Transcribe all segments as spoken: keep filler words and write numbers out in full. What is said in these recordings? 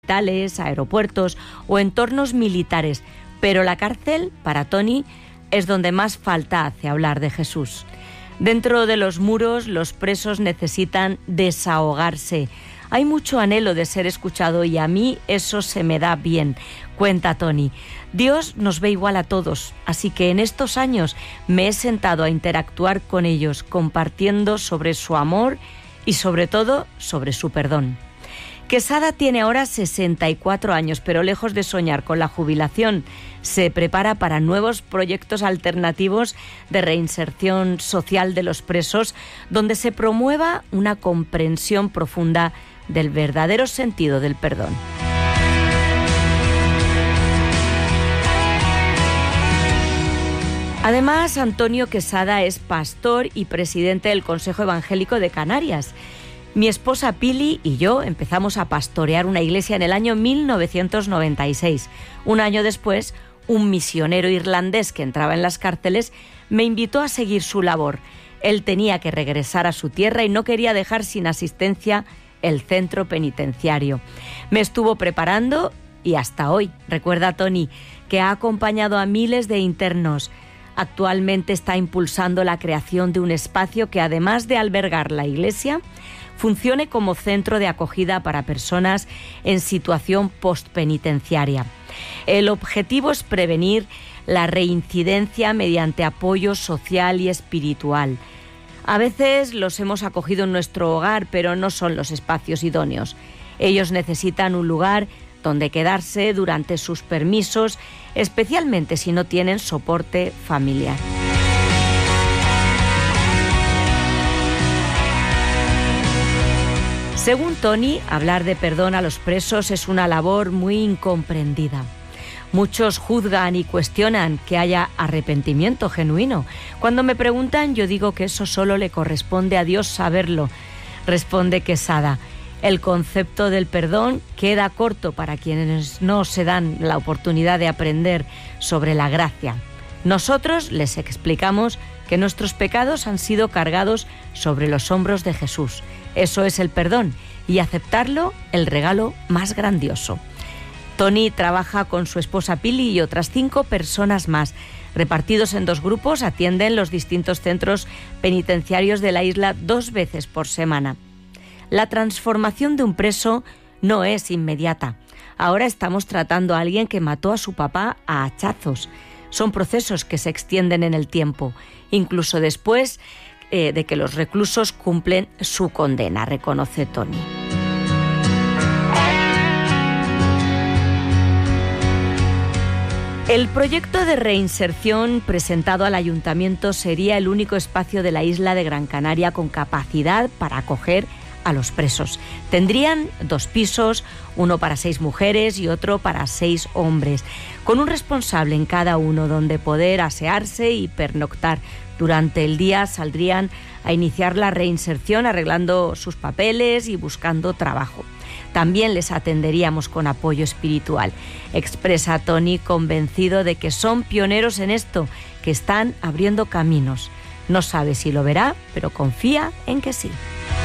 hospitales, aeropuertos o entornos militares, pero la cárcel, para Tony, es donde más falta hace hablar de Jesús. Dentro de los muros, los presos necesitan desahogarse. Hay mucho anhelo de ser escuchado y a mí eso se me da bien, cuenta Tony. Dios nos ve igual a todos, así que en estos años me he sentado a interactuar con ellos, compartiendo sobre su amor y sobre todo sobre su perdón. Quesada tiene ahora sesenta y cuatro años, pero lejos de soñar con la jubilación, se prepara para nuevos proyectos alternativos de reinserción social de los presos, donde se promueva una comprensión profunda del verdadero sentido del perdón. Además, Antonio Quesada es pastor y presidente del Consejo Evangélico de Canarias. Mi esposa Pili y yo empezamos a pastorear una iglesia en el año mil novecientos noventa y seis. Un año después, un misionero irlandés que entraba en las cárceles me invitó a seguir su labor. Él tenía que regresar a su tierra y no quería dejar sin asistencia el centro penitenciario. Me estuvo preparando y hasta hoy, recuerda Tony, que ha acompañado a miles de internos. Actualmente está impulsando la creación de un espacio que, además de albergar la iglesia, funcione como centro de acogida para personas en situación postpenitenciaria. El objetivo es prevenir la reincidencia mediante apoyo social y espiritual. A veces los hemos acogido en nuestro hogar, pero no son los espacios idóneos. Ellos necesitan un lugar donde quedarse durante sus permisos, especialmente si no tienen soporte familiar. Según Tony, hablar de perdón a los presos es una labor muy incomprendida. Muchos juzgan y cuestionan que haya arrepentimiento genuino. Cuando me preguntan, yo digo que eso solo le corresponde a Dios saberlo, responde Quesada. El concepto del perdón queda corto para quienes no se dan la oportunidad de aprender sobre la gracia. Nosotros les explicamos que nuestros pecados han sido cargados sobre los hombros de Jesús. Eso es el perdón y aceptarlo, el regalo más grandioso. Tony trabaja con su esposa Pili y otras cinco personas más. Repartidos en dos grupos, atienden los distintos centros penitenciarios de la isla dos veces por semana. La transformación de un preso no es inmediata. Ahora estamos tratando a alguien que mató a su papá a hachazos. Son procesos que se extienden en el tiempo, incluso después eh, de que los reclusos cumplen su condena, reconoce Tony. El proyecto de reinserción presentado al ayuntamiento sería el único espacio de la isla de Gran Canaria con capacidad para acoger a los presos. Tendrían dos pisos, uno para seis mujeres y otro para seis hombres, con un responsable en cada uno donde poder asearse y pernoctar. Durante el día saldrían a iniciar la reinserción arreglando sus papeles y buscando trabajo. También les atenderíamos con apoyo espiritual, expresa Tony, convencido de que son pioneros en esto, que están abriendo caminos. No sabe si lo verá, pero confía en que sí.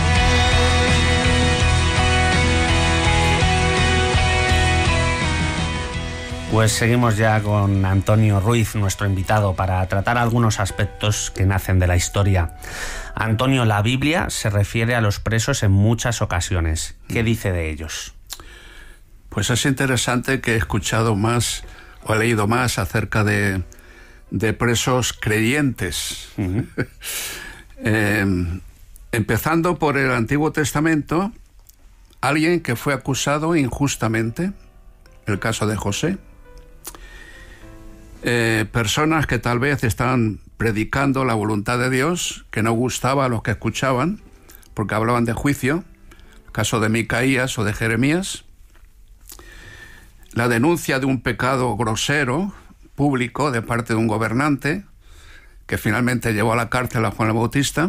Pues seguimos ya con Antonio Ruiz, nuestro invitado, para tratar algunos aspectos que nacen de la historia. Antonio, la Biblia se refiere a los presos en muchas ocasiones. ¿Qué dice de ellos? Pues es interesante que he escuchado más o he leído más acerca de, de presos creyentes. Uh-huh. eh, empezando por el Antiguo Testamento, alguien que fue acusado injustamente, el caso de José. Eh, personas que tal vez estaban predicando la voluntad de Dios, que no gustaba a los que escuchaban, porque hablaban de juicio, el caso de Micaías o de Jeremías, la denuncia de un pecado grosero, público, de parte de un gobernante, que finalmente llevó a la cárcel a Juan el Bautista,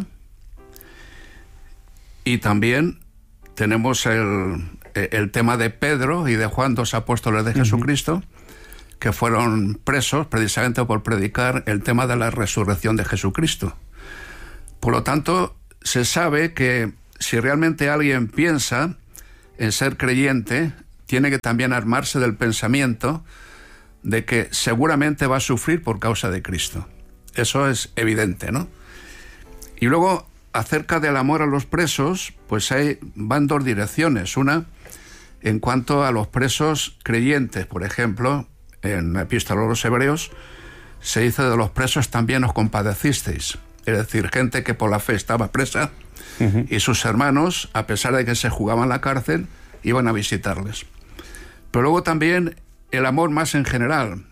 y también tenemos el, el tema de Pedro y de Juan, dos apóstoles de Jesucristo, uh-huh. que fueron presos precisamente por predicar el tema de la resurrección de Jesucristo. Por lo tanto, se sabe que si realmente alguien piensa en ser creyente, tiene que también armarse del pensamiento de que seguramente va a sufrir por causa de Cristo. Eso es evidente, ¿no? Y luego, acerca del amor a los presos, pues hay, van dos direcciones. Una, en cuanto a los presos creyentes, por ejemplo, en la Epístola a los Hebreos, se dice de los presos también os compadecisteis. Es decir, gente que por la fe estaba presa, uh-huh. y sus hermanos, a pesar de que se jugaban la cárcel, iban a visitarles. Pero luego también el amor más en general.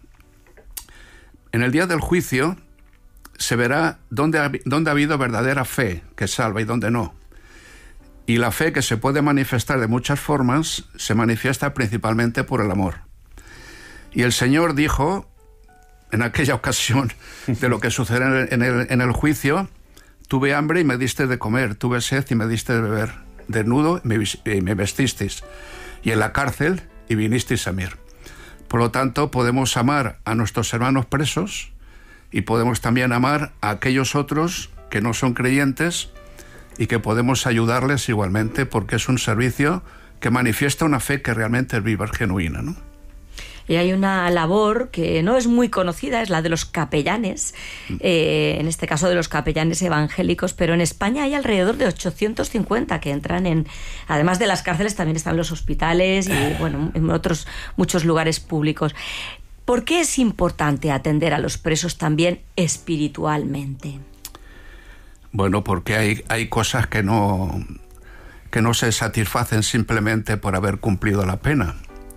En el día del juicio se verá dónde ha, dónde ha habido verdadera fe que salva y dónde no. Y la fe, que se puede manifestar de muchas formas, se manifiesta principalmente por el amor. Y el Señor dijo, en aquella ocasión de lo que sucede en el, en el juicio, tuve hambre y me diste de comer, tuve sed y me diste de beber, desnudo y me vestisteis, y en la cárcel y vinisteis a mí. Por lo tanto, podemos amar a nuestros hermanos presos y podemos también amar a aquellos otros que no son creyentes y que podemos ayudarles igualmente, porque es un servicio que manifiesta una fe que realmente es viva, es genuina, ¿no? Y hay una labor que no es muy conocida, es la de los capellanes, eh, en este caso de los capellanes evangélicos, pero en España hay alrededor de ochocientos cincuenta que entran en, además de las cárceles, también están los hospitales y, bueno, en otros muchos lugares públicos. ¿Por qué es importante atender a los presos también espiritualmente? Bueno, porque hay, hay cosas que no, que no se satisfacen simplemente por haber cumplido la pena.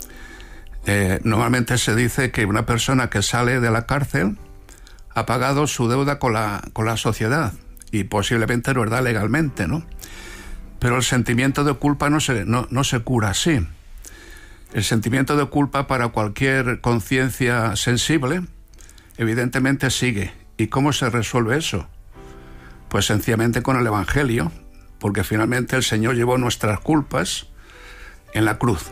Eh, normalmente se dice que una persona que sale de la cárcel ha pagado su deuda con la, con la sociedad, y posiblemente lo es verdad legalmente, ¿no? Pero el sentimiento de culpa no se, no, no se cura así. El sentimiento de culpa para cualquier conciencia sensible evidentemente sigue. ¿Y cómo se resuelve eso? Pues sencillamente con el Evangelio, porque finalmente el Señor llevó nuestras culpas en la cruz.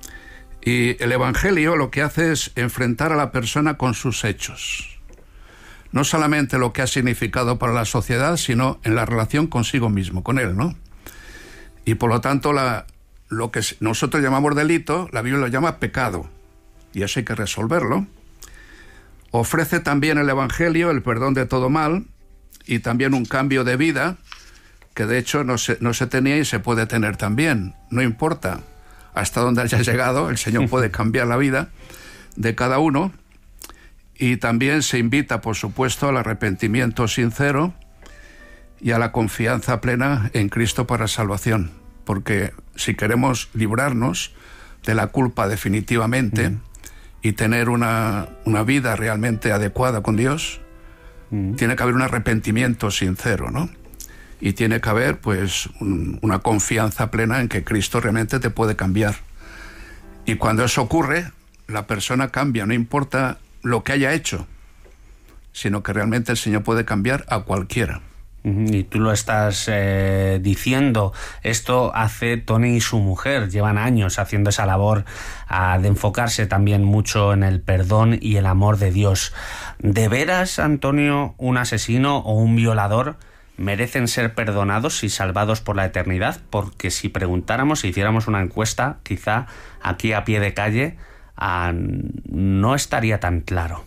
Y el Evangelio lo que hace es enfrentar a la persona con sus hechos. No solamente lo que ha significado para la sociedad, sino en la relación consigo mismo, con Él, ¿no? Y por lo tanto, la, lo que nosotros llamamos delito, la Biblia lo llama pecado. Y eso hay que resolverlo. Ofrece también el Evangelio el perdón de todo mal y también un cambio de vida, que de hecho no se, no se tenía y se puede tener también. No importa hasta dónde haya llegado, el Señor puede cambiar la vida de cada uno. Y también se invita, por supuesto, al arrepentimiento sincero y a la confianza plena en Cristo para salvación. Porque si queremos librarnos de la culpa definitivamente, mm. y tener una, una vida realmente adecuada con Dios, mm. tiene que haber un arrepentimiento sincero, ¿no? Y tiene que haber, pues, un, una confianza plena en que Cristo realmente te puede cambiar. Y cuando eso ocurre, la persona cambia, no importa lo que haya hecho, sino que realmente el Señor puede cambiar a cualquiera. Y tú lo estás eh, diciendo. Esto hace Tony y su mujer. Llevan años haciendo esa labor uh, de enfocarse también mucho en el perdón y el amor de Dios. ¿De veras, Antonio, un asesino o un violador merecen ser perdonados y salvados por la eternidad? Porque si preguntáramos, si hiciéramos una encuesta, quizá aquí a pie de calle, uh, no estaría tan claro.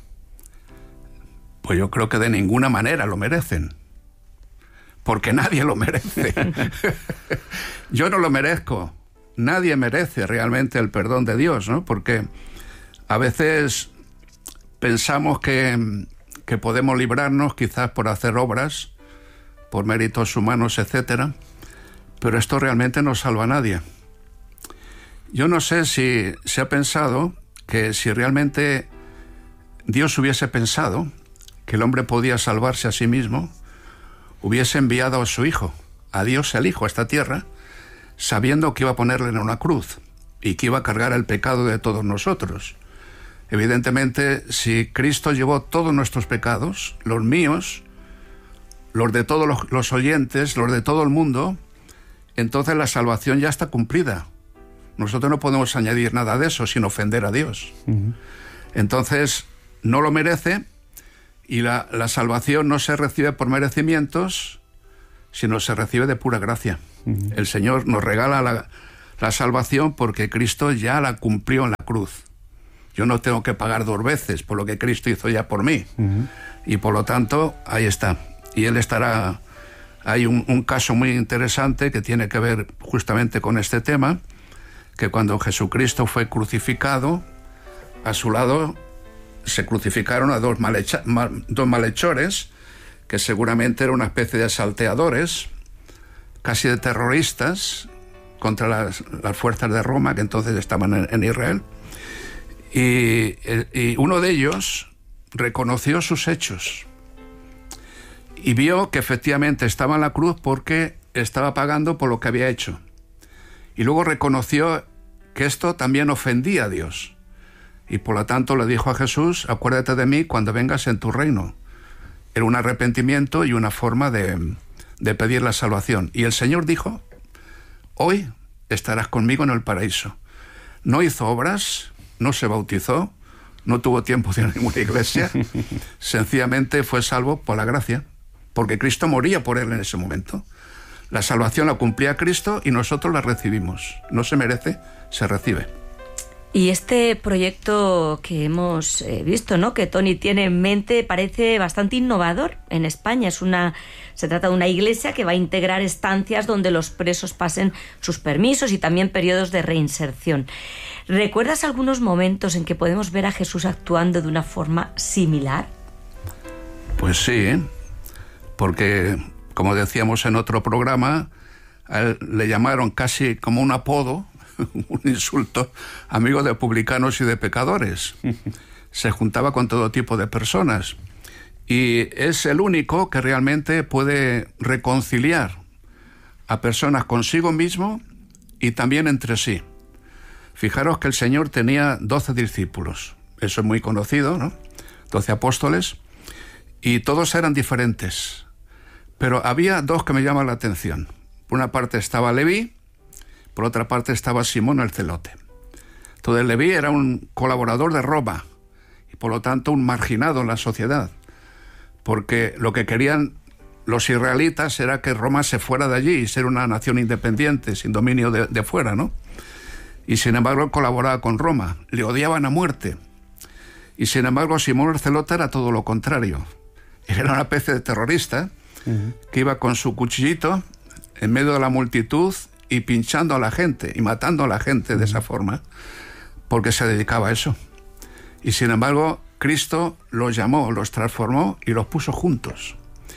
Pues yo creo que de ninguna manera lo merecen. Porque nadie lo merece. Yo no lo merezco. Nadie merece realmente el perdón de Dios, ¿no? Porque a veces pensamos que, que podemos librarnos quizás por hacer obras, por méritos humanos, etcétera, pero esto realmente no salva a nadie. Yo no sé si se ha pensado que si realmente Dios hubiese pensado que el hombre podía salvarse a sí mismo, hubiese enviado a su Hijo, a Dios el Hijo, a esta tierra, sabiendo que iba a ponerle en una cruz y que iba a cargar el pecado de todos nosotros. Evidentemente, si Cristo llevó todos nuestros pecados, los míos, los de todos los, los oyentes, los de todo el mundo, entonces la salvación ya está cumplida. Nosotros no podemos añadir nada de eso sin ofender a Dios. Uh-huh. Entonces, no lo merece. Y la, la salvación no se recibe por merecimientos, sino se recibe de pura gracia. Uh-huh. El Señor nos regala la, la salvación porque Cristo ya la cumplió en la cruz. Yo no tengo que pagar dos veces por lo que Cristo hizo ya por mí. Uh-huh. Y por lo tanto, ahí está. Y Él estará... Hay un, un caso muy interesante que tiene que ver justamente con este tema, que cuando Jesucristo fue crucificado, a su lado se crucificaron a dos, malhecha, mal, dos malhechores, que seguramente eran una especie de salteadores, casi de terroristas, contra las, las fuerzas de Roma, que entonces estaban en, en Israel. Y, y uno de ellos reconoció sus hechos y vio que efectivamente estaba en la cruz porque estaba pagando por lo que había hecho. Y luego reconoció que esto también ofendía a Dios. Y por lo tanto le dijo a Jesús: acuérdate de mí cuando vengas en tu reino. Era un arrepentimiento y una forma de, de pedir la salvación. Y el Señor dijo: hoy estarás conmigo en el paraíso. No hizo obras, no se bautizó, no tuvo tiempo de ir a ninguna iglesia, sencillamente fue salvo por la gracia, porque Cristo moría por él en ese momento. La salvación la cumplía Cristo y nosotros la recibimos. No se merece, se recibe. Y este proyecto que hemos eh, visto, ¿no?, que Tony tiene en mente, parece bastante innovador en España. Es una, se trata de una iglesia que va a integrar estancias donde los presos pasen sus permisos y también periodos de reinserción. ¿Recuerdas algunos momentos en que podemos ver a Jesús actuando de una forma similar? Pues sí, porque, como decíamos en otro programa, a él le llamaron casi como un apodo, un insulto, amigo de publicanos y de pecadores. Se juntaba con todo tipo de personas y es el único que realmente puede reconciliar a personas consigo mismo y también entre sí. Fijaros que el Señor tenía doce discípulos, eso es muy conocido, ¿no? Doce apóstoles, y todos eran diferentes, pero había dos que me llaman la atención. Por una parte estaba Leví, por otra parte estaba Simón el Celote. Entonces Leví era un colaborador de Roma y por lo tanto un marginado en la sociedad, porque lo que querían los israelitas era que Roma se fuera de allí y ser una nación independiente, sin dominio de, de fuera, ¿no? Y sin embargo él colaboraba con Roma, le odiaban a muerte. Y sin embargo Simón el Celote era todo lo contrario. Era una especie de terrorista uh-huh. que iba con su cuchillito en medio de la multitud y pinchando a la gente y matando a la gente de esa forma, porque se dedicaba a eso. Y sin embargo, Cristo los llamó, los transformó y los puso juntos.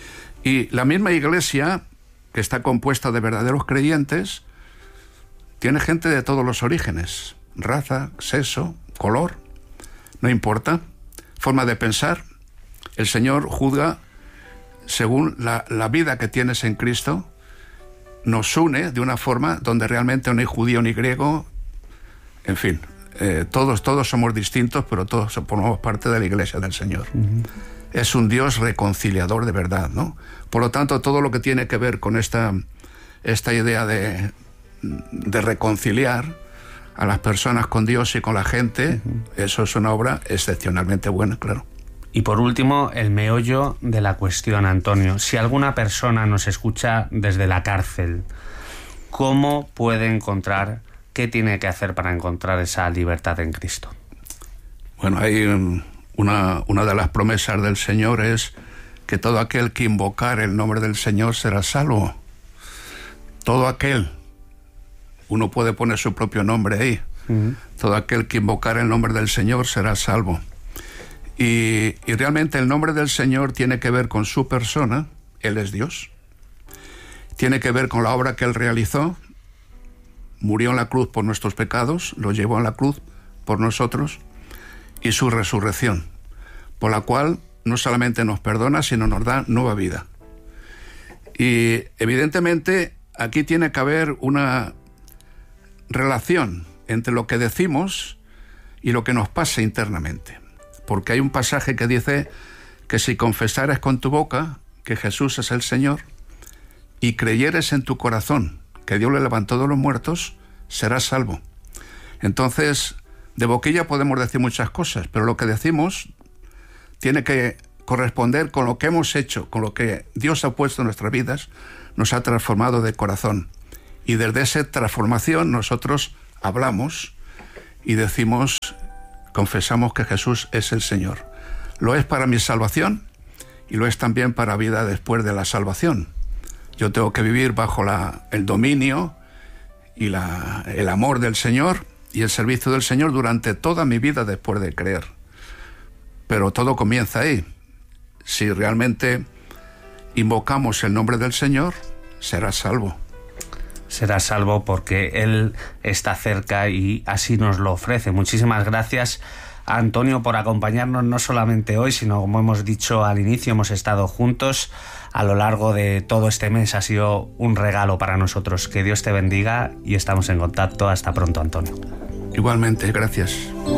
Y la misma iglesia, que está compuesta de verdaderos creyentes, tiene gente de todos los orígenes, raza, sexo, color, no importa, forma de pensar. El Señor juzga según la, la vida que tienes en Cristo. Nos une de una forma donde realmente no hay judío ni griego, en fin, eh, todos, todos somos distintos, pero todos formamos parte de la iglesia del Señor. Uh-huh. Es un Dios reconciliador de verdad, ¿no? Por lo tanto, todo lo que tiene que ver con esta, esta idea de, de reconciliar a las personas con Dios y con la gente, uh-huh. eso es una obra excepcionalmente buena, claro. Y por último, el meollo de la cuestión, Antonio. Si alguna persona nos escucha desde la cárcel, ¿cómo puede encontrar, qué tiene que hacer para encontrar esa libertad en Cristo? Bueno, hay una, una de las promesas del Señor es que todo aquel que invocar el nombre del Señor será salvo. Todo aquel, uno puede poner su propio nombre ahí, uh-huh. todo aquel que invocar el nombre del Señor será salvo. Y, y realmente el nombre del Señor tiene que ver con su persona, Él es Dios. Tiene que ver con la obra que Él realizó, murió en la cruz por nuestros pecados, lo llevó a la cruz por nosotros, y su resurrección, por la cual no solamente nos perdona, sino nos da nueva vida. Y evidentemente aquí tiene que haber una relación entre lo que decimos y lo que nos pasa internamente. Porque hay un pasaje que dice que si confesares con tu boca que Jesús es el Señor y creyeres en tu corazón que Dios le levantó de los muertos, serás salvo. Entonces, de boquilla podemos decir muchas cosas, pero lo que decimos tiene que corresponder con lo que hemos hecho, con lo que Dios ha puesto en nuestras vidas, nos ha transformado de corazón. Y desde esa transformación nosotros hablamos y decimos, confesamos que Jesús es el Señor. Lo es para mi salvación y lo es también para vida después de la salvación. Yo tengo que vivir bajo la, el dominio y la, el amor del Señor y el servicio del Señor durante toda mi vida después de creer. Pero todo comienza ahí. Si realmente invocamos el nombre del Señor, serás salvo. Serás salvo porque Él está cerca y así nos lo ofrece. Muchísimas gracias, Antonio, por acompañarnos no solamente hoy, sino, como hemos dicho al inicio, hemos estado juntos a lo largo de todo este mes. Ha sido un regalo para nosotros. Que Dios te bendiga y estamos en contacto. Hasta pronto, Antonio. Igualmente, gracias.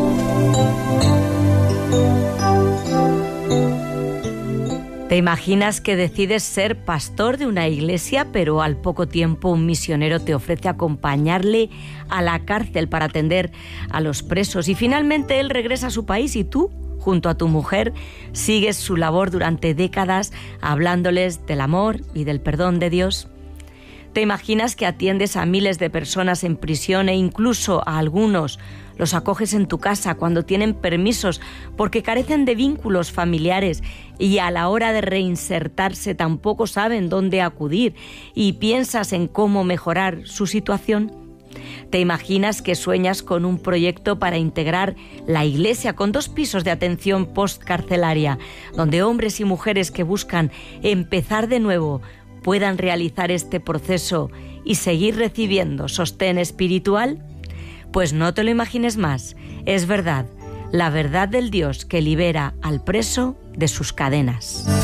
¿Te imaginas que decides ser pastor de una iglesia, pero al poco tiempo un misionero te ofrece acompañarle a la cárcel para atender a los presos y finalmente él regresa a su país y tú, junto a tu mujer, sigues su labor durante décadas hablándoles del amor y del perdón de Dios? ¿Te imaginas que atiendes a miles de personas en prisión e incluso a algunos los acoges en tu casa cuando tienen permisos porque carecen de vínculos familiares y a la hora de reinsertarse tampoco saben dónde acudir y piensas en cómo mejorar su situación? ¿Te imaginas que sueñas con un proyecto para integrar la iglesia con dos pisos de atención postcarcelaria, donde hombres y mujeres que buscan empezar de nuevo puedan realizar este proceso y seguir recibiendo sostén espiritual? Pues no te lo imagines más, es verdad, la verdad del Dios que libera al preso de sus cadenas.